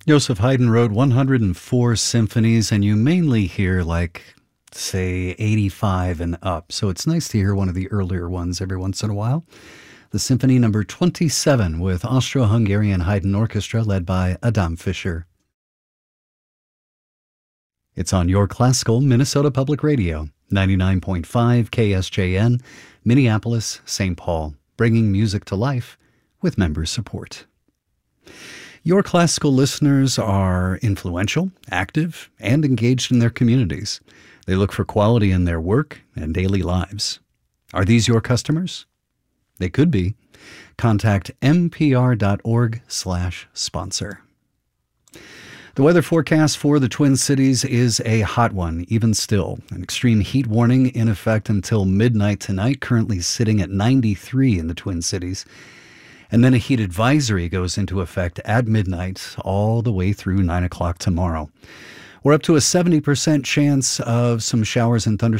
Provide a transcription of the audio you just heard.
Joseph Haydn wrote 104 symphonies, and you mainly hear, say, 85 and up. So it's nice to hear one of the earlier ones every once in a while. The Symphony number 27 with Austro-Hungarian Haydn Orchestra led by Adam Fischer. It's on Your Classical Minnesota Public Radio, 99.5 KSJN, Minneapolis, St. Paul, bringing music to life with member support. Your Classical listeners are influential, active, and engaged in their communities. They look for quality in their work and daily lives. Are these your customers? They could be. Contact mpr.org/sponsor. The weather forecast for the Twin Cities is a hot one, even still. An extreme heat warning in effect until midnight tonight, currently sitting at 93 in the Twin Cities. And then a heat advisory goes into effect at midnight all the way through 9 o'clock tomorrow. We're up to a 70% chance of some showers and thunderstorms